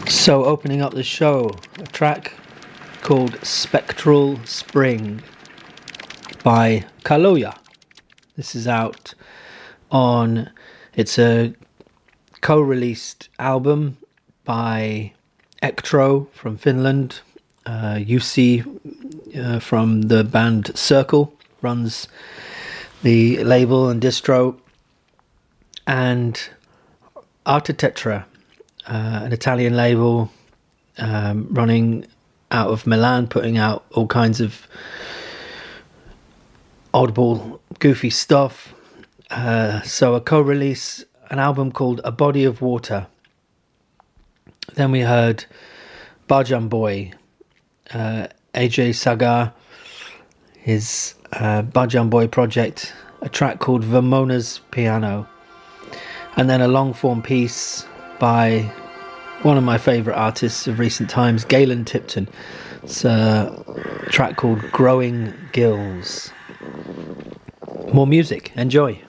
So, opening up the show, a track called Spectral Spring by Kaloya. This is out on, it's a co-released album by Ektro from Finland, UC from the band Circle runs the label and distro, and Artetetra, an Italian label running out of Milan, putting out all kinds of oddball, goofy stuff. So a co-release, an album called A Body of Water. Then we heard Bajan Boy, AJ Sagar, his Bajan Boy project, a track called Vermona's Piano. And then a long-form piece by one of my favourite artists of recent times, Galen Tipton. It's a track called Growing Gills. More music, enjoy.